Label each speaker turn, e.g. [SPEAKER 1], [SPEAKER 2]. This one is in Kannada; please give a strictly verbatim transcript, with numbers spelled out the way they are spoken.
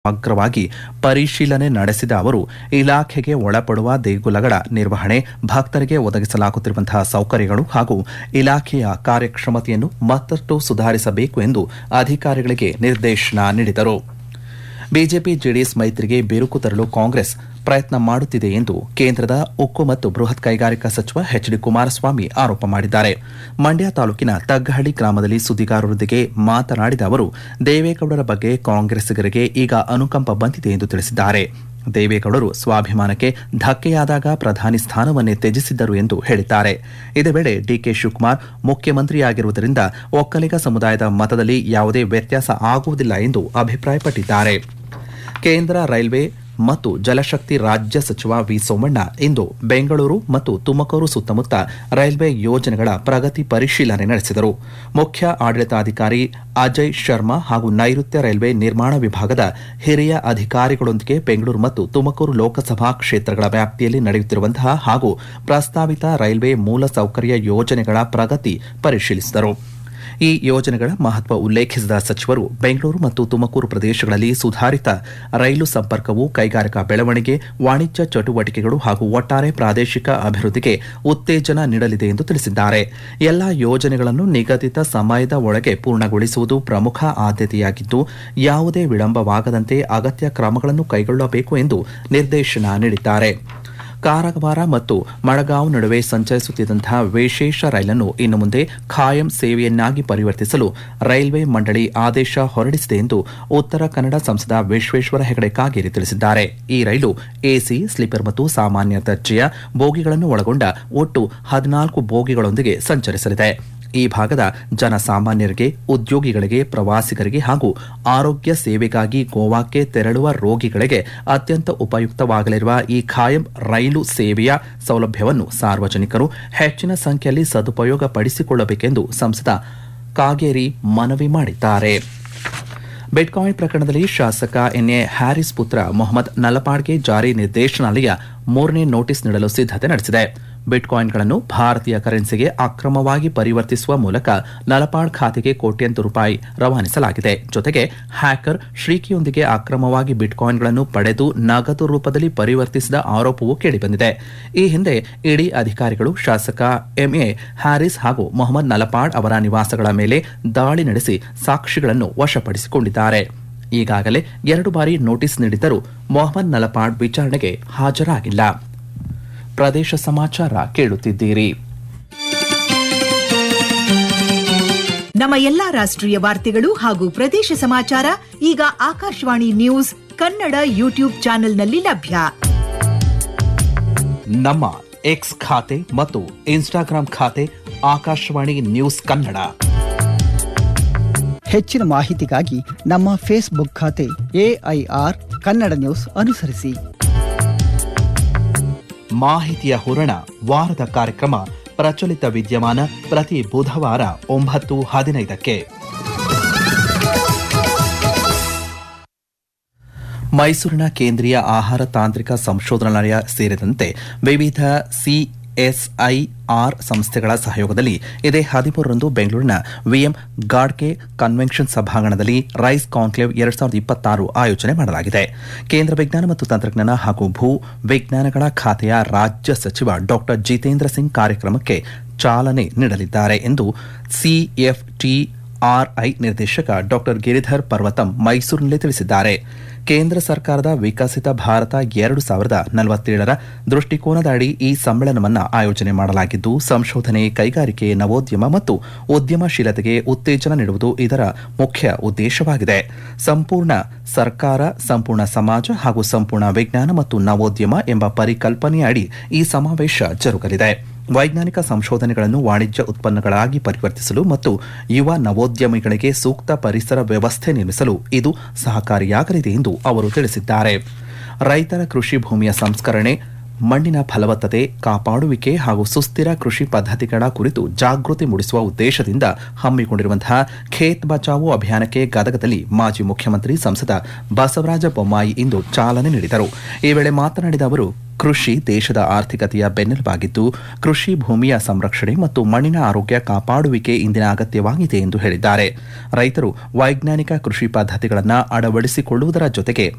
[SPEAKER 1] ಸಮಗ್ರವಾಗಿ ಪರಿಶೀಲನೆ ನಡೆಸಿದ ಅವರು ಇಲಾಖೆಗೆ ಒಳಪಡುವ ದೇಗುಲಗಳ ನಿರ್ವಹಣೆ, ಭಕ್ತರಿಗೆ ಒದಗಿಸಲಾಗುತ್ತಿರುವಂತಹ ಸೌಕರ್ಯಗಳು ಹಾಗೂ ಇಲಾಖೆಯ ಕಾರ್ಯಕ್ಷಮತೆಯನ್ನು ಮತ್ತಷ್ಟು ಸುಧಾರಿಸಬೇಕು ಎಂದು ಅಧಿಕಾರಿಗಳಿಗೆ ನಿರ್ದೇಶನ ನೀಡಿದರು. ಬಿಜೆಪಿ ಜೆಡಿಎಸ್ ಮೈತ್ರಿಗೆ ಬಿರುಕು ತರಲು ಕಾಂಗ್ರೆಸ್ ಪ್ರಯತ್ನ ಮಾಡುತ್ತಿದೆ ಎಂದು ಕೇಂದ್ರದ ಉಕ್ಕು ಮತ್ತು ಬೃಹತ್ ಕೈಗಾರಿಕಾ ಸಚಿವ ಎಚ್ ಡಿ ಕುಮಾರಸ್ವಾಮಿ ಆರೋಪ ಮಾಡಿದ್ದಾರೆ. ಮಂಡ್ಯ ತಾಲೂಕಿನ ತಗ್ಗಹಳ್ಳಿ ಗ್ರಾಮದಲ್ಲಿ ಸುದ್ದಿಗಾರರೊಂದಿಗೆ ಮಾತನಾಡಿದ ಅವರು, ದೇವೇಗೌಡರ ಬಗ್ಗೆ ಕಾಂಗ್ರೆಸ್ಸಿಗರಿಗೆ ಈಗ ಅನುಕಂಪ ಬಂದಿದೆ ಎಂದು ತಿಳಿಸಿದ್ದಾರೆ. ದೇವೇಗೌಡರು ಸ್ವಾಭಿಮಾನಕ್ಕೆ ಧಕ್ಕೆಯಾದಾಗ ಪ್ರಧಾನಿ ಸ್ಥಾನವನ್ನೇ ತ್ಯಜಿಸಿದ್ದರು ಎಂದು ಹೇಳಿದ್ದಾರೆ. ಇದೇ ವೇಳೆ ಡಿಕೆ ಶಿವಕುಮಾರ್ ಮುಖ್ಯಮಂತ್ರಿಯಾಗಿರುವುದರಿಂದ ಒಕ್ಕಲಿಗ ಸಮುದಾಯದ ಮತದಲ್ಲಿ ಯಾವುದೇ ವ್ಯತ್ಯಾಸ ಆಗುವುದಿಲ್ಲ ಎಂದು ಅಭಿಪ್ರಾಯಪಟ್ಟಿದ್ದಾರೆ. ಕೇಂದ್ರ ರೈಲ್ವೆ ಮತ್ತು ಜಲಶಕ್ತಿ ರಾಜ್ಯ ಸಚಿವ ವಿ ಸೋಮಣ್ಣ ಇಂದು ಬೆಂಗಳೂರು ಮತ್ತು ತುಮಕೂರು ಸುತ್ತಮುತ್ತ ರೈಲ್ವೆ ಯೋಜನೆಗಳ ಪ್ರಗತಿ ಪರಿಶೀಲನೆ ನಡೆಸಿದರು. ಮುಖ್ಯ ಆಡಳಿತಾಧಿಕಾರಿ ಅಜಯ್ ಶರ್ಮಾ ಹಾಗೂ ನೈಋತ್ಯ ರೈಲ್ವೆ ನಿರ್ಮಾಣ ವಿಭಾಗದ ಹಿರಿಯ ಅಧಿಕಾರಿಗಳೊಂದಿಗೆ ಬೆಂಗಳೂರು ಮತ್ತು ತುಮಕೂರು ಲೋಕಸಭಾ ಕ್ಷೇತ್ರಗಳ ವ್ಯಾಪ್ತಿಯಲ್ಲಿ ನಡೆಯುತ್ತಿರುವಂತಹ ಹಾಗೂ ಪ್ರಸ್ತಾವಿತ ರೈಲ್ವೆ ಮೂಲಸೌಕರ್ಯ ಯೋಜನೆಗಳ ಪ್ರಗತಿ ಪರಿಶೀಲಿಸಿದರು. ಈ ಯೋಜನೆಗಳ ಮಹತ್ವ ಉಲ್ಲೇಖಿಸಿದ ಸಚಿವರು ಬೆಂಗಳೂರು ಮತ್ತು ತುಮಕೂರು ಪ್ರದೇಶಗಳಲ್ಲಿ ಸುಧಾರಿತ ರೈಲು ಸಂಪರ್ಕವು ಕೈಗಾರಿಕಾ ಬೆಳವಣಿಗೆ, ವಾಣಿಜ್ಯ ಚಟುವಟಿಕೆಗಳು ಹಾಗೂ ಒಟ್ಟಾರೆ ಪ್ರಾದೇಶಿಕ ಅಭಿವೃದ್ಧಿಗೆ ಉತ್ತೇಜನ ನೀಡಲಿದೆ ಎಂದು ತಿಳಿಸಿದ್ದಾರೆ. ಎಲ್ಲಾ ಯೋಜನೆಗಳನ್ನು ನಿಗದಿತ ಸಮಯದ ಒಳಗೆ ಪೂರ್ಣಗೊಳಿಸುವುದು ಪ್ರಮುಖ ಆದ್ಯತೆಯಾಗಿದ್ದು, ಯಾವುದೇ ವಿಳಂಬವಾಗದಂತೆ ಅಗತ್ಯ ಕ್ರಮಗಳನ್ನು ಕೈಗೊಳ್ಳಬೇಕು ಎಂದು ನಿರ್ದೇಶನ ನೀಡಿದ್ದಾರೆ. ಕಾರವಾರ ಮತ್ತು ಮಡಗಾಂವ್ ನಡುವೆ ಸಂಚರಿಸುತ್ತಿದ್ದಂತಹ ವಿಶೇಷ ರೈಲನ್ನು ಇನ್ನು ಮುಂದೆ ಖಾಯಂ ಸೇವೆಯನ್ನಾಗಿ ಪರಿವರ್ತಿಸಲು ರೈಲ್ವೆ ಮಂಡಳಿ ಆದೇಶ ಹೊರಡಿಸಿದೆ ಎಂದು ಉತ್ತರ ಕನ್ನಡ ಸಂಸದ ವಿಶ್ವೇಶ್ವರ ಹೆಗಡೆ ಕಾಗೇರಿ ತಿಳಿಸಿದ್ದಾರೆ. ಈ ರೈಲು ಎಸಿ, ಸ್ಲೀಪರ್ ಮತ್ತು ಸಾಮಾನ್ಯ ದರ್ಜೆಯ ಬೋಗಿಗಳನ್ನು ಒಳಗೊಂಡ ಒಟ್ಟು ಹದಿನಾಲ್ಕು ಬೋಗಿಗಳೊಂದಿಗೆ ಸಂಚರಿಸಲಿದೆ. ಈ ಭಾಗದ ಜನಸಾಮಾನ್ಯರಿಗೆ, ಉದ್ಯೋಗಿಗಳಿಗೆ, ಪ್ರವಾಸಿಗರಿಗೆ ಹಾಗೂ ಆರೋಗ್ಯ ಸೇವೆಗಾಗಿ ಗೋವಾಕ್ಕೆ ತೆರಳುವ ರೋಗಿಗಳಿಗೆ ಅತ್ಯಂತ ಉಪಯುಕ್ತವಾಗಲಿರುವ ಈ ಖಾಯಂ ರೈಲು ಸೇವೆಯ ಸೌಲಭ್ಯವನ್ನು ಸಾರ್ವಜನಿಕರು ಹೆಚ್ಚಿನ ಸಂಖ್ಯೆಯಲ್ಲಿ ಸದುಪಯೋಗ ಪಡಿಸಿಕೊಳ್ಳಬೇಕೆಂದು ಸಂಸದ ಕಾಗೇರಿ ಮನವಿ ಮಾಡಿದ್ದಾರೆ. ಬಿಟ್ಕಾಯಿನ್ ಪ್ರಕರಣದಲ್ಲಿ ಶಾಸಕ ಎನ್ಎ ಹ್ಯಾರಿಸ್ ಪುತ್ರ ಮೊಹಮ್ಮದ್ ನಲಪಾಡ್ಗೆ ಜಾರಿ ನಿರ್ದೇಶನಾಲಯ ಮೂರನೇ ನೋಟಿಸ್ ನೀಡಲು ಸಿದ್ಧತೆ ನಡೆಸಿದೆ. ಬಿಟ್ಕಾಯಿನ್ಗಳನ್ನು ಭಾರತೀಯ ಕರೆನ್ಸಿಗೆ ಅಕ್ರಮವಾಗಿ ಪರಿವರ್ತಿಸುವ ಮೂಲಕ ನಲಪಾಡ್ ಖಾತೆಗೆ ಕೋಟ್ಯಂತರ ರೂಪಾಯಿ ರವಾನಿಸಲಾಗಿದೆ. ಜೊತೆಗೆ ಹ್ಯಾಕರ್ ಶ್ರೀಕಿಯೊಂದಿಗೆ ಅಕ್ರಮವಾಗಿ ಬಿಟ್ಕಾಯಿನ್ಗಳನ್ನು ಪಡೆದು ನಗದು ರೂಪದಲ್ಲಿ ಪರಿವರ್ತಿಸಿದ ಆರೋಪವೂ ಕೇಳಿಬಂದಿದೆ. ಈ ಹಿಂದೆ ಇಡಿ ಅಧಿಕಾರಿಗಳು ಶಾಸಕ ಎಂಎ ಹ್ಯಾರಿಸ್ ಹಾಗೂ ಮೊಹಮ್ಮದ್ ನಲಪಾಡ್ ಅವರ ನಿವಾಸಗಳ ಮೇಲೆ ದಾಳಿ ನಡೆಸಿ ಸಾಕ್ಷಿಗಳನ್ನು ವಶಪಡಿಸಿಕೊಂಡಿದ್ದಾರೆ. ಈಗಾಗಲೇ ಎರಡು ಬಾರಿ ನೋಟಿಸ್ ನೀಡಿದ್ದರೂ ಮೊಹಮ್ಮದ್ ನಲಪಾಡ್ ವಿಚಾರಣೆಗೆ ಹಾಜರಾಗಿಲ್ಲ. ಪ್ರದೇಶ ಸಮಾಚಾರ ಕೇಳುತ್ತಿದ್ದೀರಿ.
[SPEAKER 2] ನಮ್ಮ ಎಲ್ಲಾ ರಾಷ್ಟ್ರೀಯ ವಾರ್ತೆಗಳು ಹಾಗೂ ಪ್ರದೇಶ ಸಮಾಚಾರ ಈಗ ಆಕಾಶವಾಣಿ ನ್ಯೂಸ್ ಕನ್ನಡ ಯೂಟ್ಯೂಬ್ ಚಾನೆಲ್ನಲ್ಲಿ ಲಭ್ಯ.
[SPEAKER 1] ನಮ್ಮ ಎಕ್ಸ್ ಖಾತೆ ಮತ್ತು ಇನ್ಸ್ಟಾಗ್ರಾಂ ಖಾತೆ ಆಕಾಶವಾಣಿ ನ್ಯೂಸ್ ಕನ್ನಡ.
[SPEAKER 3] ಹೆಚ್ಚಿನ ಮಾಹಿತಿಗಾಗಿ ನಮ್ಮ ಫೇಸ್ಬುಕ್ ಖಾತೆ ಎಐಆರ್ ಕನ್ನಡ ನ್ಯೂಸ್ ಅನುಸರಿಸಿ.
[SPEAKER 1] ಮಾಹಿತಿಯ ಹೂರಣ ವಾರದ ಕಾರ್ಯಕ್ರಮ ಪ್ರಚಲಿತ ವಿದ್ಯಮಾನ ಪ್ರತಿ ಬುಧವಾರ ಒಂಬತ್ತು ಹದಿನೈದಕ್ಕೆ. ಮೈಸೂರಿನ ಕೇಂದ್ರೀಯ ಆಹಾರ ತಾಂತ್ರಿಕ ಸಂಶೋಧನಾಲಯ ಸೇರಿದಂತೆ ವಿವಿಧ ಸಿಎಸ್ಐಆರ್ ಸಂಸ್ಥೆಗಳ ಸಹಯೋಗದಲ್ಲಿ ಇದೇ ಹದಿಮೂರರಂದು ಬೆಂಗಳೂರಿನ ವಿಎಂ ಗಾಡ್ಕೆ ಕನ್ವೆನ್ಷನ್ ಸಭಾಂಗಣದಲ್ಲಿ ರೈಸ್ ಕಾನ್ಕ್ಲೇವ್ ಎರಡ್ ಸಾವಿರದ ಇಪ್ಪತ್ತಾರು ಆಯೋಜನೆ ಮಾಡಲಾಗಿದೆ. ಕೇಂದ್ರ ವಿಜ್ಞಾನ ಮತ್ತು ತಂತ್ರಜ್ಞಾನ ಹಾಗೂ ಭೂ ವಿಜ್ಞಾನಗಳ ಖಾತೆಯ ರಾಜ್ಯ ಸಚಿವ ಡಾಕ್ಟರ್ ಜಿತೇಂದ್ರ ಸಿಂಗ್ ಕಾರ್ಯಕ್ರಮಕ್ಕೆ ಚಾಲನೆ ನೀಡಲಿದ್ದಾರೆ ಎಂದು ಸಿಎಫ್ಟಿಆರ್ಐ ನಿರ್ದೇಶಕ ಡಾಕ್ಟರ್ ಗಿರಿಧರ್ ಪರ್ವತಂ ಮೈಸೂರಿನಲ್ಲಿ ತಿಳಿಸಿದ್ದಾರೆ. ಕೇಂದ್ರ ಸರ್ಕಾರದ ವಿಕಸಿತ ಭಾರತ ಎರಡು ಸಾವಿರದ ನಲವತ್ತೇಳರ ದೃಷ್ಟಿಕೋನದ ಅಡಿ ಈ ಸಮ್ಮೇಳನವನ್ನು ಆಯೋಜನೆ ಮಾಡಲಾಗಿದ್ದು, ಸಂಶೋಧನೆ, ಕೈಗಾರಿಕೆ, ನವೋದ್ಯಮ ಮತ್ತು ಉದ್ಯಮಶೀಲತೆಗೆ ಉತ್ತೇಜನ ನೀಡುವುದು ಇದರ ಮುಖ್ಯ ಉದ್ದೇಶವಾಗಿದೆ. ಸಂಪೂರ್ಣ ಸರ್ಕಾರ, ಸಂಪೂರ್ಣ ಸಮಾಜ ಹಾಗೂ ಸಂಪೂರ್ಣ ವಿಜ್ಞಾನ ಮತ್ತು ನವೋದ್ಯಮ ಎಂಬ ಪರಿಕಲ್ಪನೆಯ ಅಡಿ ಈ ಸಮಾವೇಶ ಜರುಗಲಿದೆ. ವೈಜ್ಞಾನಿಕ ಸಂಶೋಧನೆಗಳನ್ನು ವಾಣಿಜ್ಯ ಉತ್ಪನ್ನಗಳಾಗಿ ಪರಿವರ್ತಿಸಲು ಮತ್ತು ಯುವ ನವೋದ್ಯಮಿಗಳಿಗೆ ಸೂಕ್ತ ಪರಿಸರ ವ್ಯವಸ್ಥೆ ನಿರ್ಮಿಸಲು ಇದು ಸಹಕಾರಿಯಾಗಲಿದೆ ಎಂದು ಅವರು ತಿಳಿಸಿದ್ದಾರೆ. ರೈತರ ಕೃಷಿ ಭೂಮಿಯ ಸಂಸ್ಕರಣೆ, ಮಣ್ಣಿನ ಫಲವತ್ತತೆ ಕಾಪಾಡುವಿಕೆ ಹಾಗೂ ಸುಸ್ಥಿರ ಕೃಷಿ ಪದ್ಧತಿಗಳ ಕುರಿತು ಜಾಗೃತಿ ಮೂಡಿಸುವ ಉದ್ದೇಶದಿಂದ ಹಮ್ಮಿಕೊಂಡಿರುವಂತಹ ಖೇತ್ ಬಚಾವೋ ಅಭಿಯಾನಕ್ಕೆ ಗದಗದಲ್ಲಿ ಮಾಜಿ ಮುಖ್ಯಮಂತ್ರಿ ಸಂಸದ ಬಸವರಾಜ ಬೊಮ್ಮಾಯಿ ಇಂದು ಚಾಲನೆ ನೀಡಿದರು. ಈ ವೇಳೆ ಮಾತನಾಡಿದ ಅವರು, ಕೃಷಿ ದೇಶದ ಆರ್ಥಿಕತೆಯ ಬೆನ್ನೆಲುಬಾಗಿದ್ದು, ಕೃಷಿ ಭೂಮಿಯ ಸಂರಕ್ಷಣೆ ಮತ್ತು ಮಣ್ಣಿನ ಆರೋಗ್ಯ ಕಾಪಾಡುವಿಕೆ ಇಂದಿನ ಅಗತ್ಯವಾಗಿದೆ ಎಂದು ಹೇಳಿದ್ದಾರೆ. ರೈತರು ವೈಜ್ಞಾನಿಕ ಕೃಷಿ ಪದ್ಧತಿಗಳನ್ನು ಅಳವಡಿಸಿಕೊಳ್ಳುವುದರ ಜೊತೆಗೆ